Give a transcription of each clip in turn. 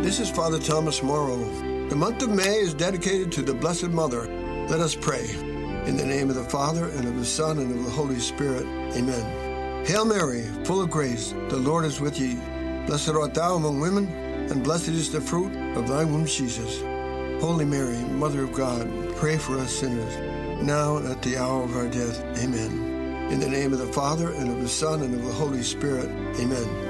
This is Father Thomas Morrow. The month of May is dedicated to the Blessed Mother. Let us pray. In the name of the Father, and of the Son, and of the Holy Spirit. Amen. Hail Mary, full of grace, the Lord is with thee. Blessed art thou among women, and blessed is the fruit of thy womb, Jesus. Holy Mary, Mother of God, pray for us sinners, now and at the hour of our death. Amen. In the name of the Father, and of the Son, and of the Holy Spirit. Amen.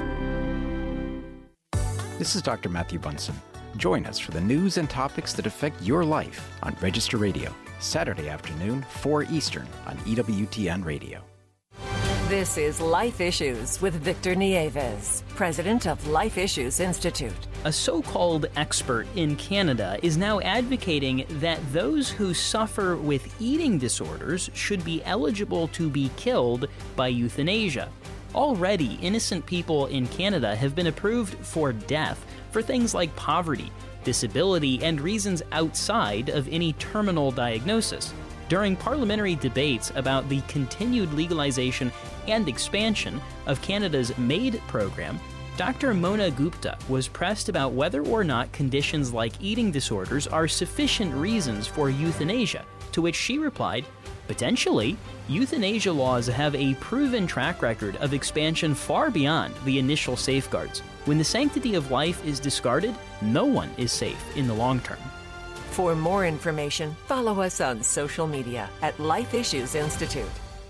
This is Dr. Matthew Bunson. Join us for the news and topics that affect your life on Register Radio, Saturday afternoon, 4 Eastern on EWTN Radio. This is Life Issues with Victor Nieves, president of Life Issues Institute. A so-called expert in Canada is now advocating that those who suffer with eating disorders should be eligible to be killed by euthanasia. Already, innocent people in Canada have been approved for death for things like poverty, disability, and reasons outside of any terminal diagnosis. During parliamentary debates about the continued legalization and expansion of Canada's MAID program, Dr. Mona Gupta was pressed about whether or not conditions like eating disorders are sufficient reasons for euthanasia, to which she replied, potentially, euthanasia laws have a proven track record of expansion far beyond the initial safeguards. When the sanctity of life is discarded, no one is safe in the long term. For more information, follow us on social media at Life Issues Institute.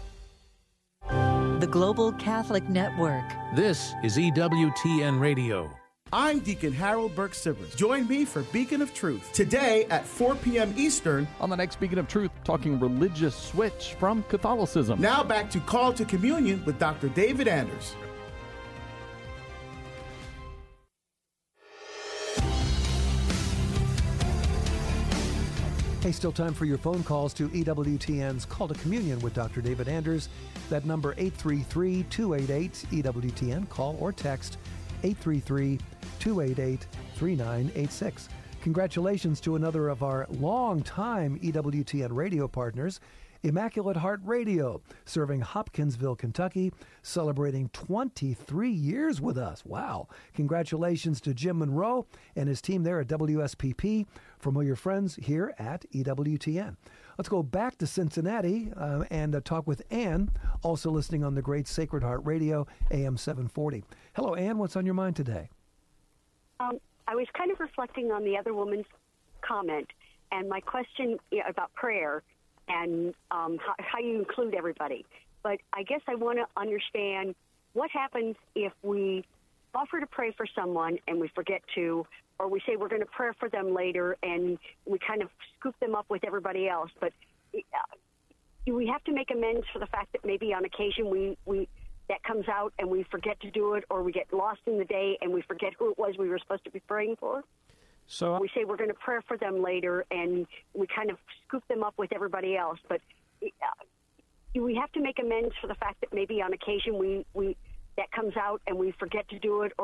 The Global Catholic Network. This is EWTN Radio. I'm Deacon Harold Burke-Sivers. Join me for Beacon of Truth today at 4 p.m. Eastern. On the next Beacon of Truth, talking religious switch from Catholicism. Now back to Call to Communion with Dr. David Anders. Hey, still time for your phone calls to EWTN's Call to Communion with Dr. David Anders. That number 833-288-EWTN. Call or text 833-288-3986. Congratulations to another of our longtime EWTN radio partners, Immaculate Heart Radio, serving Hopkinsville, Kentucky, celebrating 23 years with us. Wow. Congratulations to Jim Monroe and his team there at WSPP, from all your friends here at EWTN. Let's go back to Cincinnati and talk with Ann, also listening on the great Sacred Heart Radio, AM 740. Hello, Ann. What's on your mind today? I was kind of reflecting on the other woman's comment, and my question about prayer and how you include everybody. But I guess I want to understand what happens if we offer to pray for someone and we forget to, or we say we're going to pray for them later and we kind of scoop them up with everybody else. But do we have to make amends for the fact that maybe on occasion we that comes out and we forget to do it, or we get lost in the day and we forget who it was we were supposed to be praying for? So we say we're going to pray for them later and we kind of scoop them up with everybody else. But do we have to make amends for the fact that maybe on occasion we that comes out and we forget to do it, or